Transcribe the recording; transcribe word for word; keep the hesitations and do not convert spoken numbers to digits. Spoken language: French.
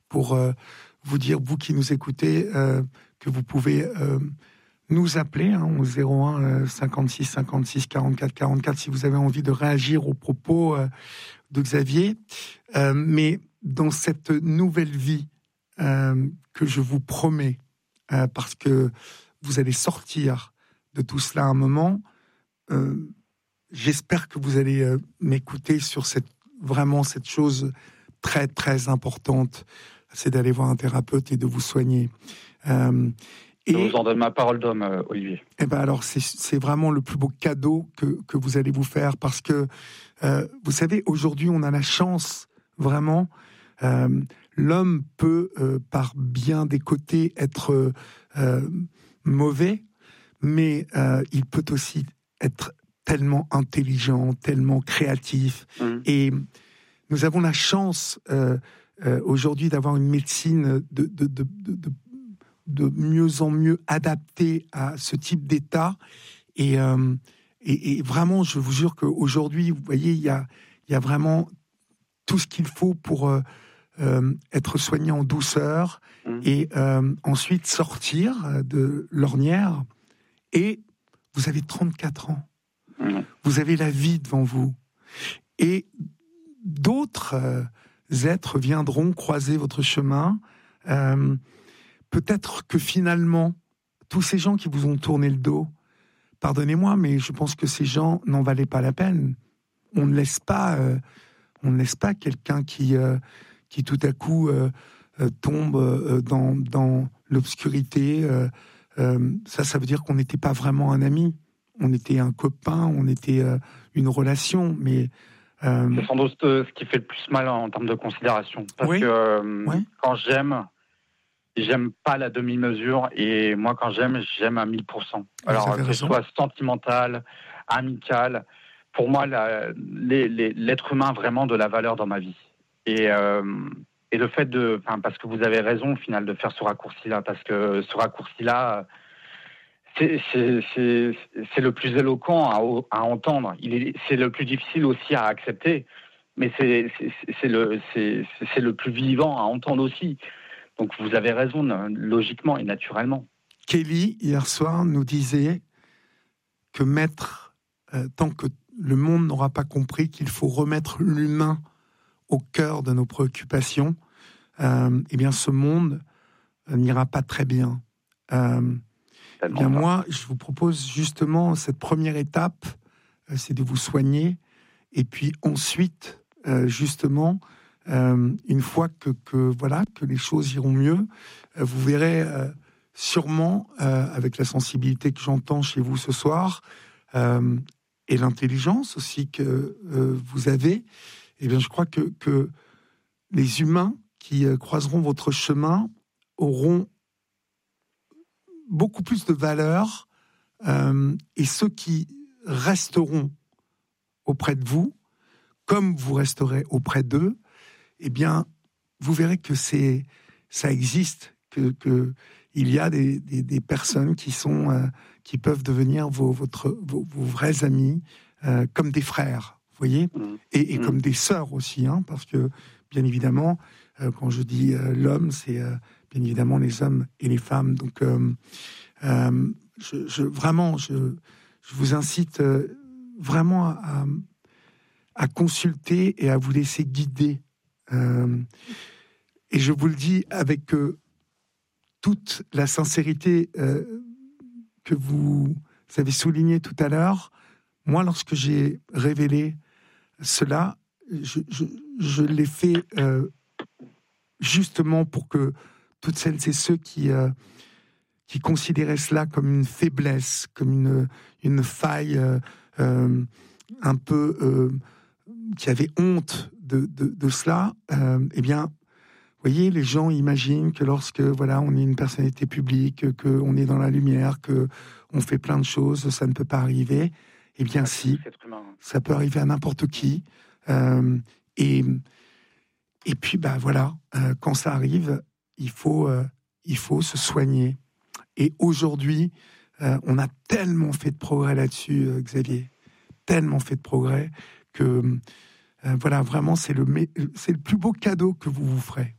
pour euh, vous dire, vous qui nous écoutez, euh, que vous pouvez euh, nous appeler hein, au zéro un euh, cinquante-six cinquante-six quarante-quatre quarante-quatre si vous avez envie de réagir aux propos euh, de Xavier. Euh, mais dans cette nouvelle vie euh, que je vous promets, euh, parce que vous allez sortir de tout cela à un moment, euh, j'espère que vous allez euh, m'écouter sur cette, vraiment cette chose très très importante, c'est d'aller voir un thérapeute et de vous soigner. Euh, et, je vous en donne ma parole d'homme, euh, Olivier. Et ben alors c'est, c'est vraiment le plus beau cadeau que, que vous allez vous faire, parce que euh, vous savez, aujourd'hui on a la chance vraiment. Euh, l'homme peut euh, par bien des côtés être euh, mauvais, mais euh, il peut aussi être tellement intelligent, tellement créatif. Mmh. Et nous avons la chance euh, euh, aujourd'hui d'avoir une médecine de, de, de, de, de, de mieux en mieux adaptée à ce type d'état. Et, euh, et, et vraiment, je vous jure qu'aujourd'hui, vous voyez, il y a, il y a vraiment tout ce qu'il faut pour euh, euh, être soigné en douceur mmh. et euh, ensuite sortir de l'ornière. Et vous avez trente-quatre ans. Mmh. Vous avez la vie devant vous. Et d'autres euh, êtres viendront croiser votre chemin. Euh, peut-être que finalement, tous ces gens qui vous ont tourné le dos, pardonnez-moi, mais je pense que ces gens n'en valaient pas la peine. On ne laisse pas, euh, on ne laisse pas quelqu'un qui, euh, qui tout à coup euh, euh, tombe euh, dans, dans l'obscurité. Euh, euh, ça, ça veut dire qu'on n'était pas vraiment un ami. On était un copain, on était euh, une relation, mais... Euh... C'est sans doute ce qui fait le plus mal en termes de considération. Parce oui. que euh, oui. quand j'aime, j'aime pas la demi-mesure, et moi, quand j'aime, j'aime à mille pour cent. Alors, que ce soit sentimental, amical, pour moi, la, les, les, l'être humain a vraiment de la valeur dans ma vie. Et, euh, et le fait de... Parce que vous avez raison, au final, de faire ce raccourci-là, parce que ce raccourci-là... C'est, c'est, c'est, c'est le plus éloquent à, à entendre. Il est, c'est le plus difficile aussi à accepter, mais c'est, c'est, c'est, le, c'est, c'est le plus vivant à entendre aussi. Donc vous avez raison, logiquement et naturellement. Kelly, hier soir, nous disait que mettre, euh, tant que le monde n'aura pas compris qu'il faut remettre l'humain au cœur de nos préoccupations, euh, eh bien ce monde euh, n'ira pas très bien. Euh, Eh bien, moi, je vous propose justement cette première étape, euh, c'est de vous soigner, et puis ensuite, euh, justement, euh, une fois que, que voilà que les choses iront mieux, euh, vous verrez euh, sûrement, euh, avec la sensibilité que j'entends chez vous ce soir, euh, et l'intelligence aussi que euh, vous avez, eh bien, je crois que, que les humains qui euh, croiseront votre chemin auront beaucoup plus de valeur, euh, et ceux qui resteront auprès de vous, comme vous resterez auprès d'eux, eh bien, vous verrez que c'est, ça existe, que, que il y a des, des, des personnes qui sont, euh, qui peuvent devenir vos, votre, vos, vos vrais amis, euh, comme des frères, vous voyez, et, et mmh. comme des sœurs aussi, hein, parce que, bien évidemment, euh, quand je dis euh, l'homme, c'est euh, bien évidemment les hommes et les femmes. Donc, euh, euh, je, je, vraiment, je, je vous incite euh, vraiment à, à consulter et à vous laisser guider. Euh, et je vous le dis avec euh, toute la sincérité euh, que vous avez soulignée tout à l'heure. Moi, lorsque j'ai révélé cela, je, je, je l'ai fait euh, justement pour que toutes celles et ceux qui, euh, qui considéraient cela comme une faiblesse, comme une, une faille euh, euh, un peu... Euh, qui avaient honte de, de, de cela, euh, eh bien, vous voyez, les gens imaginent que lorsque, voilà, on est une personnalité publique, qu'on est dans la lumière, qu'on fait plein de choses, ça ne peut pas arriver. Eh bien, si, ça peut arriver à n'importe qui. Euh, et, et puis, bah, voilà, euh, quand ça arrive, il faut, euh, il faut se soigner. Et aujourd'hui, euh, on a tellement fait de progrès là-dessus, euh, Xavier, tellement fait de progrès que, euh, voilà, vraiment, c'est le, c'est le plus beau cadeau que vous vous ferez.